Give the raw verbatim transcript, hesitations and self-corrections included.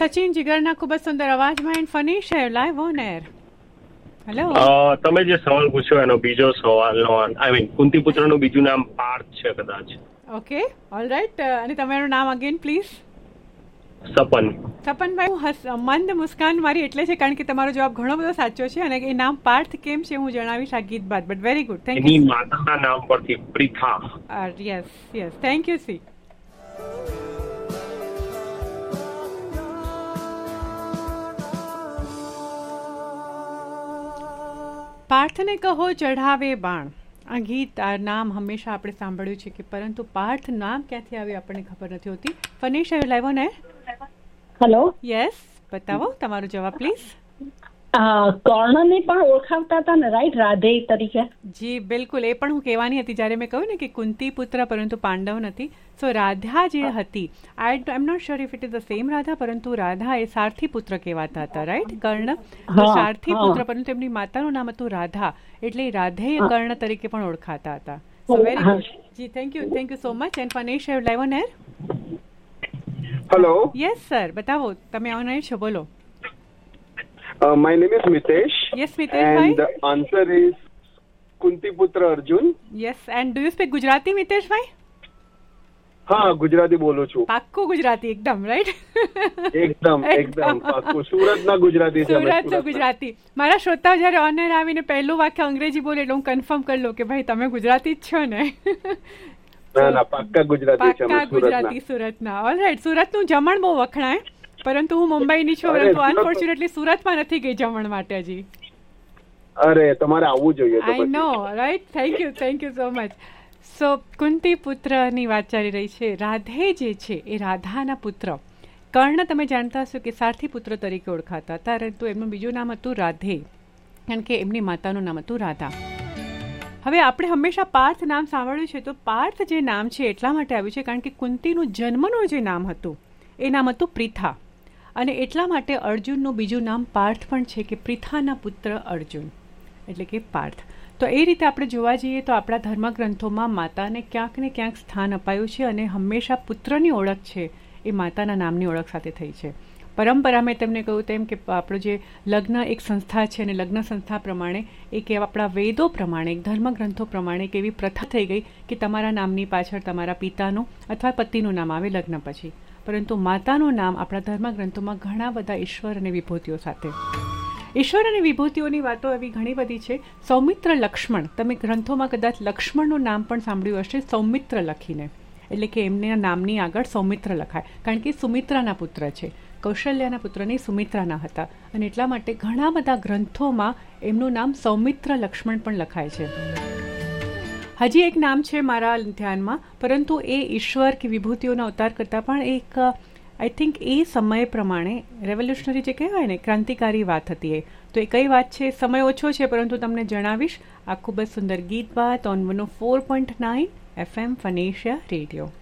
સચિન જીગરના ખૂબ જ સુંદર અવાજમાં and funny share live on air. Hello. તમે જે સવાલ પૂછ્યો એનો બીજો સવાલનો આઈ મીન કુંતી પુત્રનું બીજું નામ પાર્થ છે કદાચ. Okay all right. અને તમારું નામ અગેન પ્લીઝ. સપન. સપનભાઈ, મંદ મુસ્કાન મારી એટલે છે કારણ કે તમારો જવાબ ઘણો બધો સાચો છે અને એ નામ પાર્થ કેમ છે હું જણાવીશ આ ગીત બાદ. But very good, thank you. એની માતાના નામ પરથી પ્રીથા. Yes yes, thank you C. પાર્થને કહો ચઢાવે બાણ. આ ગીત આ નામ હંમેશા આપણે સાંભળ્યું છે કે પરંતુ પાર્થ નામ ક્યાંથી આવ્યું આપણને ખબર નથી હોતી. ફનીશ આવ્યો લાવ્યો ને. હેલો. યસ, બતાવો તમારો જવાબ પ્લીઝ. કર્ણને પણ ઓળખાવતા હતા ને, રાઈટ, રાધે તરીકે. જી બિલકુલ, એ પણ હું કહેવાની હતી જ્યારે મેં કહ્યું ને કે કુંતી પુત્ર પરંતુ પાંડવ નથી. સો રાધા જે હતી, આઈ આઈ am not sure if it is the same Radha, પરંતુ રાધા એ સારથી પુત્ર કહેવાતા હતા, રાઈટ. કર્ણ તો સારથી પુત્ર, પરંતુ એમની માતાનું નામ હતું રાધા, એટલે રાધેય કર્ણ તરીકે પણ ઓળખાતા હતા. સો very good G, thank you, thank you so much. And ફનીશ I live on air. Hello. Yes sir, બતાવો તમે ઓન એર છો, બોલો. Uh, my name is Mitesh. Yes, Mitesh and bhai. the answer is Kunti Putra Arjun. Yes, and do you speak Gujarati, Mitesh bhai? હા, ગુજરાતી બોલું છું. પાક્કું ગુજરાતી એકદમ, right? એકદમ એકદમ પાક્કું. સુરતના ગુજરાતી છે. સુરતનો ગુજરાતી. મારા શ્રોતાઓ જ્યારે ઓન એર આવીને પહેલું વાક્ય અંગ્રેજી બોલે એટલે હું કન્ફર્મ કરી લઉં કે ભાઈ તમે ગુજરાતી જ છો ને. ના ના, પાક્કા ગુજરાતી છે. પાક્કા ગુજરાતી સુરતના. ઓલરાઈટ. સુરતનું જમણ બહુ વખણાય, પરંતુ હું મુંબઈની છું, પરંતુ અનફોર્ચ્યુનેટલી સુરતમાં નથી ગઈ જમણ માટે હજી. અરે તમારે આવવું જોઈએ. આઈ નો, right. Thank you, thank you so much. સો કુંતી પુત્રની વાત ચાલી રહી છે. રાધે જે છે એ રાધાના પુત્ર. કર્ણ તમે જાણતા હશો કે સારથી પુત્ર તરીકે ઓળખાતા હતા, પરંતુ એમનું બીજું નામ હતું રાધે, કારણ કે એમની માતાનું નામ હતું રાધા. હવે આપણે હંમેશા પાર્થ નામ સાંભળ્યું છે, તો પાર્થ જે નામ છે એટલા માટે આવ્યું છે કારણ કે કુંતીનું જન્મનું જે નામ હતું એ નામ હતું પ્રીથા, અને એટલા માટે અર્જુનનું બીજું નામ પાર્થ પણ છે કે પ્રીથાના પુત્ર અર્જુન, એટલે કે પાર્થ. તો એ રીતે આપણે જોવા જઈએ તો આપણા ધર્મગ્રંથોમાં માતાને ક્યાંક ને ક્યાંક સ્થાન અપાયું છે, અને હંમેશા પુત્રની ઓળખ છે એ માતાના નામની ઓળખ સાથે થઈ છે. પરંપરા મેં તમને કહ્યું તેમ કે આપણો જે લગ્ન એક સંસ્થા છે, અને લગ્ન સંસ્થા પ્રમાણે એક આપણા વેદો પ્રમાણે, એક ધર્મગ્રંથો પ્રમાણે એક એવી પ્રથા થઈ ગઈ કે તમારા નામની પાછળ તમારા પિતાનું અથવા પતિનું નામ આવે લગ્ન પછી, પરંતુ માતાનું નામ આપણા ધર્મગ્રંથોમાં ઘણા બધા ઈશ્વર અને વિભૂતિઓ સાથે. ઈશ્વર અને વિભૂતિઓની વાતો એવી ઘણી બધી છે. સૌમિત્ર લક્ષ્મણ, તમે ગ્રંથોમાં કદાચ લક્ષ્મણનું નામ પણ સાંભળ્યું હશે સૌમિત્ર લખીને, એટલે કે એમના નામની આગળ સૌમિત્ર લખાય, કારણ કે સુમિત્રાના પુત્ર છે. કૌશલ્યાના પુત્રની સુમિત્રાના હતા, અને એટલા માટે ઘણા બધા ગ્રંથોમાં એમનું નામ સૌમિત્ર લક્ષ્મણ પણ લખાય છે. હજી એક નામ છે મારા ધ્યાનમાં, પરંતુ એ ઈશ્વર કે વિભૂતિઓના અવતાર કરતાં પણ એક આઈ થિંક એ સમય પ્રમાણે રેવોલ્યુશનરી જે કહેવાય ને, ક્રાંતિકારી વાત હતી એ. તો એ કઈ વાત છે, સમય ઓછો છે પરંતુ તમને જણાવીશ. આ ખૂબ જ સુંદર ગીત બાદ on one O four point nine F M ફનેશિયા radio.